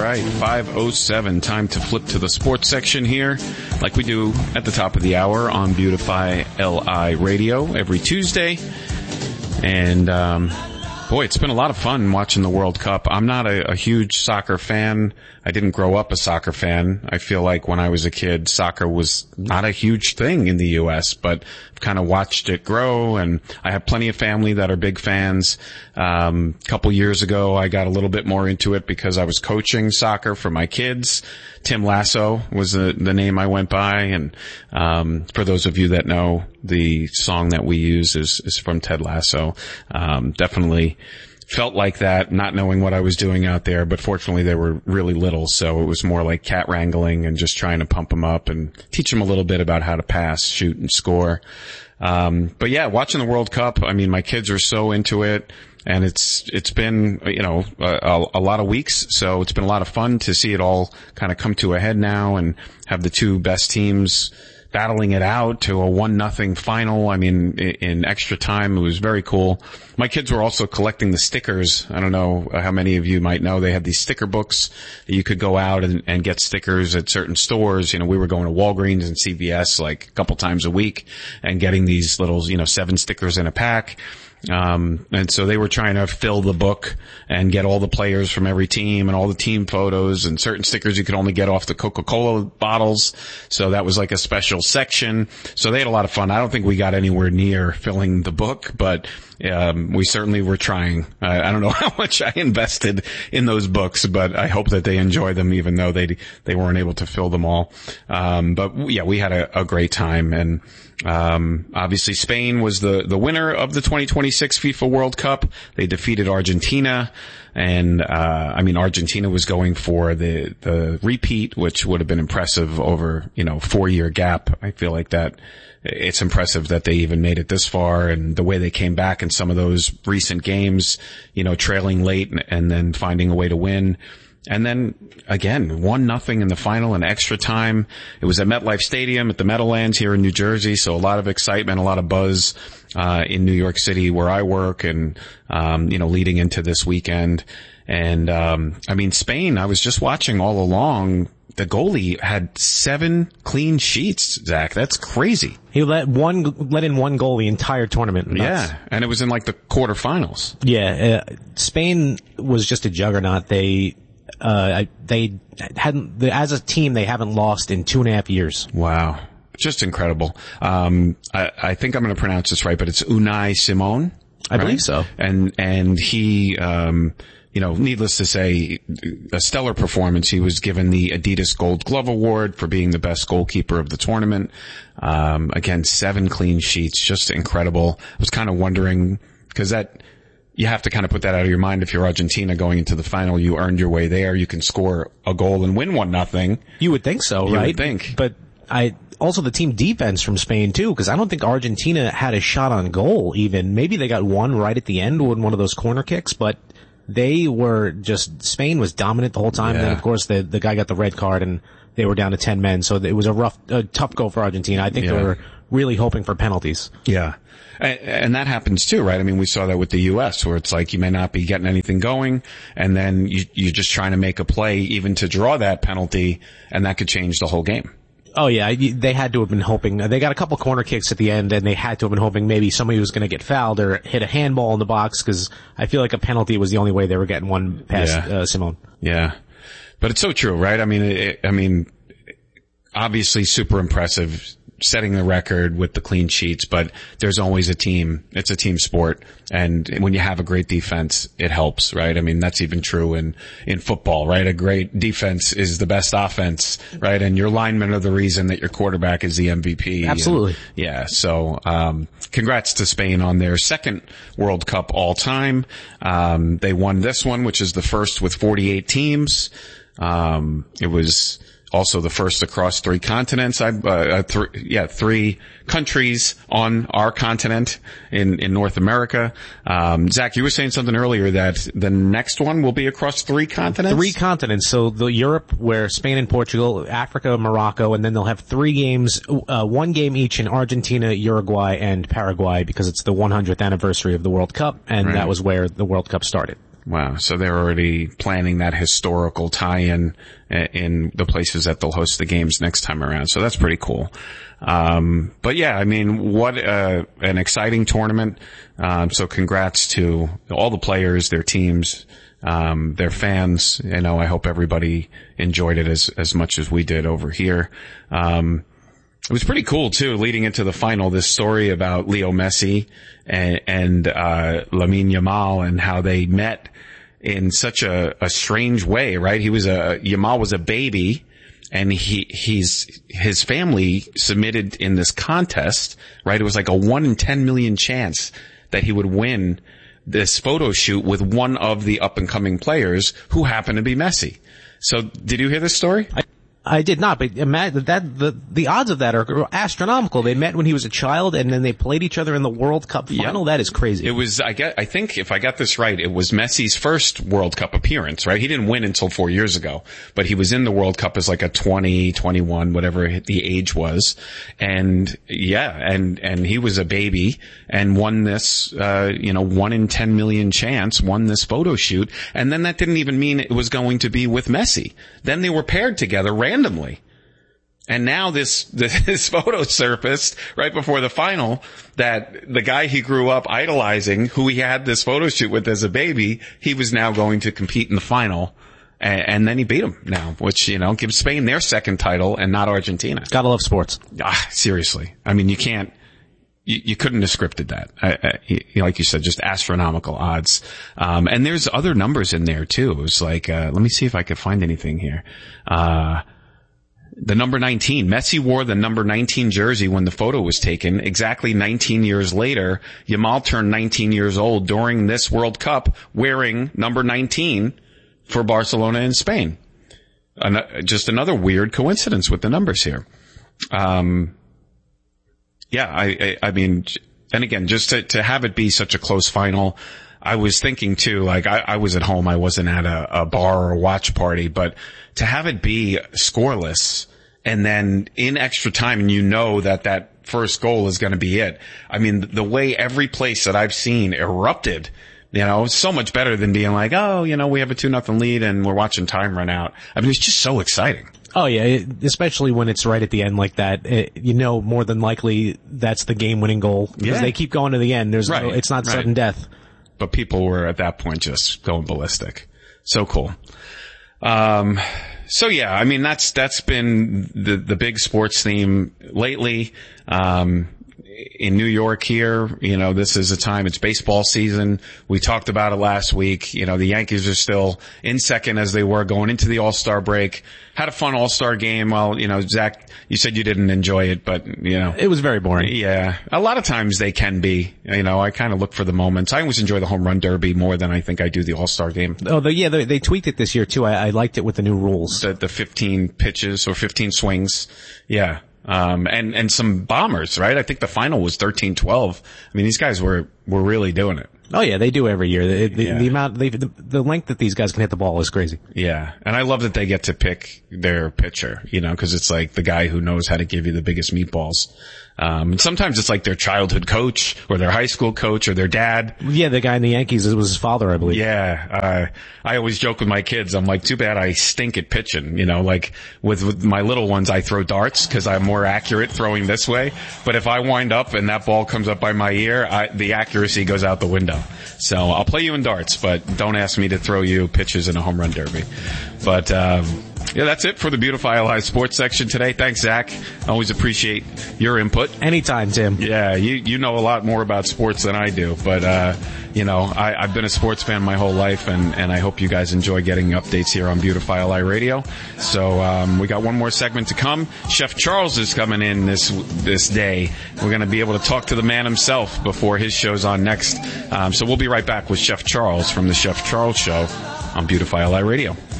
right, 5:07. Time to flip to the sports section here, like we do at the top of the hour on Beautify LI Radio every Tuesday. And boy, it's been a lot of fun watching the World Cup. I'm not a huge soccer fan. I didn't grow up a soccer fan. I feel like when I was a kid, soccer was not a huge thing in the U.S., but I've kind of watched it grow, and I have plenty of family that are big fans. A couple years ago, I got a little bit more into it because I was coaching soccer for my kids. Tim Lasso was the name I went by, and for those of you that know, the song that we use is from Ted Lasso. Definitely felt like that, not knowing what I was doing out there, but fortunately they were really little, so it was more like cat wrangling and just trying to pump them up and teach them a little bit about how to pass, shoot, and score. But yeah, watching the World Cup, I mean, my kids are so into it, and it's been, a lot of weeks, so it's been a lot of fun to see it all kind of come to a head now and have the two best teams battling it out to a 1-0 final. I mean, in extra time, it was very cool. My kids were also collecting the stickers. I don't know how many of you might know. They have these sticker books that you could go out and get stickers at certain stores. You know, we were going to Walgreens and CVS like a couple times a week and getting these little, 7 stickers in a pack. And so they were trying to fill the book and get all the players from every team and all the team photos, and certain stickers you could only get off the Coca-Cola bottles. So that was like a special section. So they had a lot of fun. I don't think we got anywhere near filling the book, but we certainly were trying. I don't know how much I invested in those books, but I hope that they enjoy them, even though they weren't able to fill them all. But yeah, we had a great time. And obviously Spain was the winner of the 2026 FIFA World Cup. They defeated Argentina. And, Argentina was going for the repeat, which would have been impressive over, 4-year gap. I feel like that it's impressive that they even made it this far, and the way they came back in some of those recent games, trailing late and then finding a way to win. And then again, 1-0 in the final in extra time. It was at MetLife Stadium at the Meadowlands here in New Jersey. So a lot of excitement, a lot of buzz, in New York City where I work, and, leading into this weekend. And, Spain, I was just watching all along. The goalie had 7 clean sheets, Zach. That's crazy. He let in one goal the entire tournament. Yeah, and it was in like the quarterfinals. Yeah, Spain was just a juggernaut. They hadn't, as a team, they haven't lost in 2.5 years. Wow. Just incredible. I think I'm going to pronounce this right, but it's Unai Simon. I believe so. And he, needless to say, a stellar performance. He was given the Adidas Gold Glove Award for being the best goalkeeper of the tournament. Again, 7 clean sheets, just incredible. I was kind of wondering, because you have to kind of put that out of your mind. If you're Argentina going into the final, you earned your way there. You can score a goal and win 1-0. You would think so, right? You would think. But also the team defense from Spain too, because I don't think Argentina had a shot on goal even. Maybe they got one right at the end with one of those corner kicks, but Spain was dominant the whole time. Yeah. Then of course the guy got the red card and they were down to 10 men. So it was a tough go for Argentina. I think they were really hoping for penalties. Yeah. And that happens too, right? I mean, we saw that with the U.S. where it's like you may not be getting anything going, and then you're just trying to make a play even to draw that penalty, and that could change the whole game. Oh yeah, they had to have been hoping. They got a couple corner kicks at the end, and they had to have been hoping maybe somebody was going to get fouled or hit a handball in the box, because I feel like a penalty was the only way they were getting one past Simone. Yeah, but it's so true, right? I mean, obviously super impressive, setting the record with the clean sheets, but there's always a team. It's a team sport. And when you have a great defense, it helps, right? I mean, that's even true in football, right? A great defense is the best offense, right? And your linemen are the reason that your quarterback is the MVP. Absolutely. So, congrats to Spain on their second World Cup all time. They won this one, which is the first with 48 teams. It was also the first across 3 continents. 3 countries on our continent in North America. Zach, you were saying something earlier that the next one will be across 3 continents? 3 continents. So the Europe, where Spain and Portugal, Africa, Morocco, and then they'll have 3 games, 1 game each in Argentina, Uruguay, and Paraguay, because it's the 100th anniversary of the World Cup, and that was where the World Cup started. Wow. So they're already planning that historical tie-in in the places that they'll host the games next time around. So that's pretty cool. But yeah, I mean, what an exciting tournament. So congrats to all the players, their teams, their fans. You know, I hope everybody enjoyed it as much as we did over here. It was pretty cool too, leading into the final, this story about Leo Messi and Lamine Yamal and how they met in such a strange way, right? Yamal was a baby, and his family submitted in this contest, right? It was like a 1 in 10 million chance that he would win this photo shoot with one of the up and coming players who happened to be Messi. So did you hear this story? I did not, but imagine that the odds of that are astronomical. They met when he was a child, and then they played each other in the World Cup final. Yep. That is crazy. It was, I think if I got this right, it was Messi's first World Cup appearance, right? He didn't win until 4 years ago, but he was in the World Cup as like a 20, 21, whatever the age was. And yeah, and he was a baby and won this, 1 in 10 million chance, won this photo shoot. And then that didn't even mean it was going to be with Messi. Then they were paired together randomly. And now this photo surfaced right before the final that the guy he grew up idolizing, who he had this photo shoot with as a baby, he was now going to compete in the final. And then he beat him now, which, gives Spain their second title and not Argentina. Gotta love sports. Seriously. I mean, you couldn't have scripted that. Like you said, just astronomical odds. And there's other numbers in there too. It was like, let me see if I could find anything here. The number 19. Messi wore the number 19 jersey when the photo was taken. Exactly 19 years later, Yamal turned 19 years old during this World Cup wearing number 19 for Barcelona in Spain. Just another weird coincidence with the numbers here. Yeah, I mean, and again, just to have it be such a close final, I was thinking too, like I was at home, I wasn't at a bar or a watch party, but to have it be scoreless and then in extra time, and that first goal is going to be it. I mean, the way every place that I've seen erupted, so much better than being like, we have a 2-0 lead and we're watching time run out. I mean, it's just so exciting. Oh yeah, especially when it's right at the end like that. More than likely that's the game-winning goal because they keep going to the end. It's not sudden death. But people were at that point just going ballistic. So cool. So yeah, I mean that's been the big sports theme lately. In New York here, this is a time, it's baseball season. We talked about it last week. The Yankees are still in second as they were going into the All-Star break. Had a fun All-Star game. Well, Zach, you said you didn't enjoy it, but, It was very boring. Yeah. A lot of times they can be. I kind of look for the moments. I always enjoy the home run derby more than I think I do the All-Star game. Oh, they tweaked it this year too. I liked it with the new rules. The 15 pitches or 15 swings. Yeah. And some bombers, right? I think the final was 13-12. I mean, these guys were really doing it. Oh yeah, they do every year. The amount, the length that these guys can hit the ball is crazy. Yeah. And I love that they get to pick their pitcher, cause it's like the guy who knows how to give you the biggest meatballs. And sometimes it's like their childhood coach or their high school coach or their dad. Yeah, the guy in the Yankees, it was his father, I believe. Yeah. I always joke with my kids. I'm like, too bad I stink at pitching. Like with my little ones, I throw darts because I'm more accurate throwing this way. But if I wind up and that ball comes up by my ear, the accuracy goes out the window. So I'll play you in darts, but don't ask me to throw you pitches in a home run derby. But, yeah, that's it for the Beautify Live Sports section today. Thanks, Zach. Always appreciate your input. Anytime, Tim. Yeah, you know a lot more about sports than I do, but, I've been a sports fan my whole life, and I hope you guys enjoy getting updates here on Beautify Live Radio. So, we got one more segment to come. Chef Charles is coming in this day. We're going to be able to talk to the man himself before his show's on next. So we'll be right back with Chef Charles from the Chef Charles Show on Beautify Live Radio.